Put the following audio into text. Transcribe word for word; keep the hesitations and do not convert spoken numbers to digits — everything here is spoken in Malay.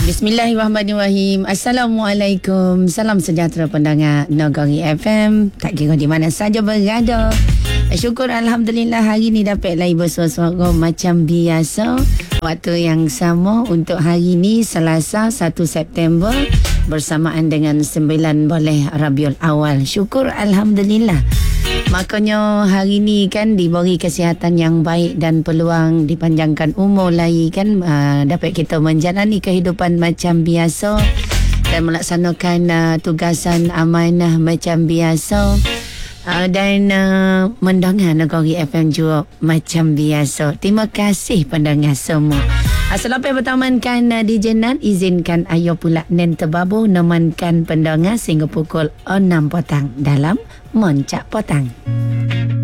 Bismillahirrahmanirrahim. Assalamualaikum. Salam sejahtera pendengar Nagari F M. Tak kira di mana saja berada. Syukur Alhamdulillah hari ni dapat lagi bersuara-suara macam biasa. Waktu yang sama untuk hari ni Selasa satu September bersamaan dengan sembilan boleh Rabiul Awal. Syukur Alhamdulillah. Makanya hari ni kan diberi kesihatan yang baik dan peluang dipanjangkan umur lagi kan, uh, dapat kita menjalani kehidupan macam biasa dan melaksanakan uh, tugasan amanah macam biasa, uh, dan uh, mendengar Nagari F M juga macam biasa. Terima kasih pendengar semua. Selepas bertamankan uh, D J Nan, izinkan ayo pula Nen Tebabu nemankan pendengar sehingga pukul enam petang dalam Moncak Petang.